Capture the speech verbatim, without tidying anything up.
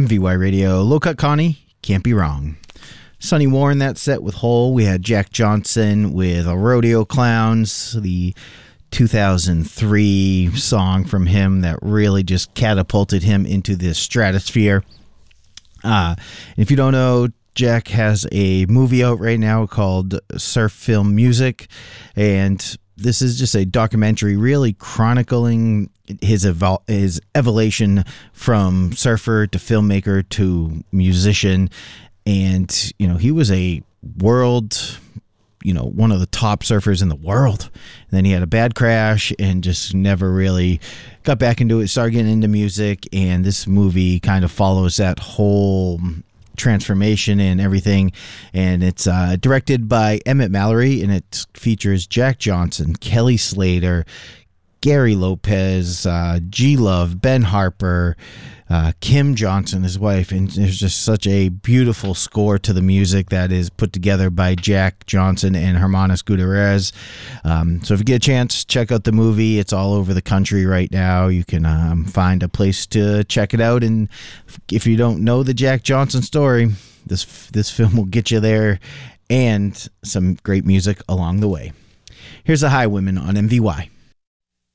M V Y Radio, Low Cut Connie, Can't Be Wrong. Sonny Warren, that set with Hole. We had Jack Johnson with Rodeo Clowns, the two thousand three song from him that really just catapulted him into the stratosphere. Uh, if you don't know, Jack has a movie out right now called Surf Film Music, and this is just a documentary really chronicling his evol- his evolution from surfer to filmmaker to musician. And, you know, he was a world, you know, one of the top surfers in the world. And then he had a bad crash and just never really got back into it, started getting into music. And this movie kind of follows that whole transformation and everything. And it's uh, directed by Emmett Mallory, and it features Jack Johnson, Kelly Slater, Gary Lopez, uh, G Love, Ben Harper, uh, Kim Johnson, his wife, and there's just such a beautiful score to the music that is put together by Jack Johnson and Hermanos Gutierrez. Um, so if you get a chance, check out the movie. It's all over the country right now. You can um, find a place to check it out, and if you don't know the Jack Johnson story, this this film will get you there, and some great music along the way. Here's the Highwaymen on M V Y.